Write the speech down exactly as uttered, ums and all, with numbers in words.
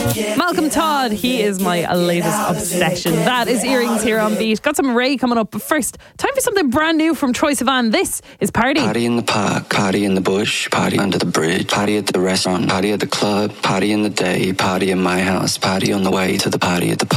Malcolm Todd, he is my latest obsession. That is Earrings here on Beat. Got some Ray coming up, but first, time for something brand new from Troye Sivan. This is Party. Party in the park, party in the bush, party under the bridge, party at the restaurant, party at the club, party in the day, party in my house, party on the way to the party at the